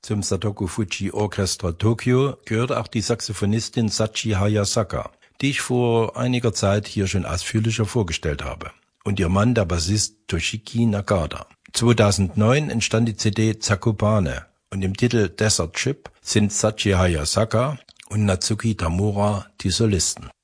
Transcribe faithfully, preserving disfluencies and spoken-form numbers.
Zum Satoku Fuji Orchestra Tokyo gehört auch die Saxophonistin Sachi Hayasaka, die ich vor einiger Zeit hier schon ausführlicher vorgestellt habe, und ihr Mann, der Bassist Toshiki Nagata. zweitausendneun entstand die C D Zakopane und im Titel Desert Ship sind Sachi Hayasaka und Natsuki Tamura die Solisten.